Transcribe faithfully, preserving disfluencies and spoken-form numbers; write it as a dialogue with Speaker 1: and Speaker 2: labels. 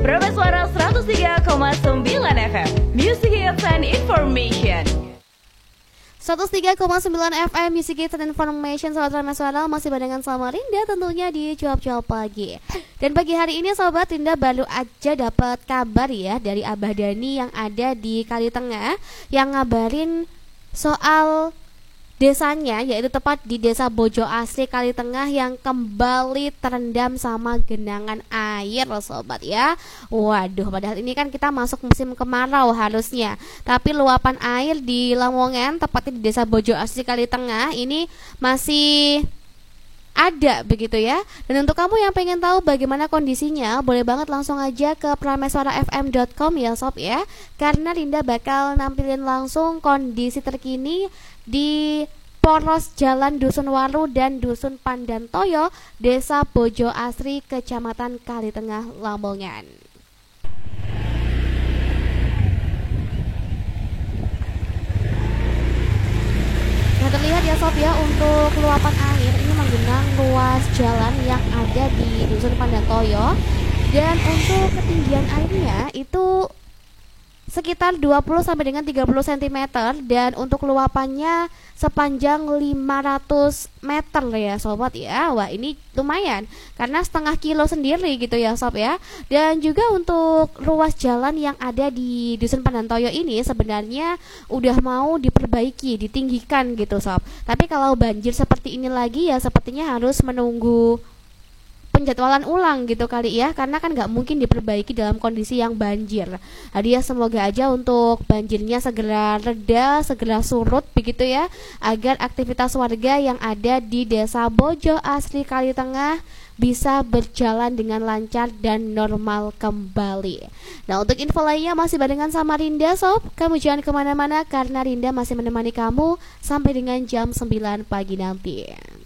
Speaker 1: Prameswara seratus tiga koma sembilan F M, Music Hits and Information.
Speaker 2: seratus tiga koma sembilan F M Music Hits and Information. Sobat Prameswara masih barengan sama Rinda tentunya di cuap-cuap pagi. Dan pagi hari ini Sobat, Rinda baru aja dapat kabar ya dari Abah Dani yang ada di Kalitengah, yang ngabarin soal desanya, yaitu tepat di Desa Bojo Asri Kalitengah yang kembali terendam sama genangan air loh Sobat ya. Waduh, padahal ini kan kita masuk musim kemarau harusnya, tapi luapan air di Lamongan, tepatnya di Desa Bojo Asri Kalitengah ini masih ada begitu ya. Dan untuk kamu yang pengen tahu bagaimana kondisinya, boleh banget langsung aja ke prameswara f m dot com ya Sob ya, karena Rinda bakal nampilin langsung kondisi terkini di poros Jalan Dusun Waru dan Dusun Pandantoyo, Desa Bojo Asri, Kecamatan Kalitengah, Lamongan. Nah, terlihat ya Sob ya, untuk luapan air ini menggenang ruas jalan yang ada di Dusun Pandantoyo, dan untuk ketinggian airnya itu sekitar dua puluh sampai dengan tiga puluh sentimeter, dan untuk luapannya sepanjang lima ratus meter ya Sobat ya. Wah, ini lumayan karena setengah kilo sendiri gitu ya Sob ya. Dan juga untuk ruas jalan yang ada di Dusun Pandantoyo ini sebenarnya udah mau diperbaiki, ditinggikan gitu Sob. Tapi kalau banjir seperti ini lagi ya sepertinya harus menunggu penjadwalan ulang gitu kali ya, karena kan nggak mungkin diperbaiki dalam kondisi yang banjir. Jadi ya semoga aja untuk banjirnya segera reda, segera surut begitu ya, agar aktivitas warga yang ada di Desa Bojo Asri Kalitengah bisa berjalan dengan lancar dan normal kembali. Nah, untuk info lainnya masih barengan sama Rinda Sob. Kamu jangan kemana-mana karena Rinda masih menemani kamu sampai dengan jam sembilan pagi nanti.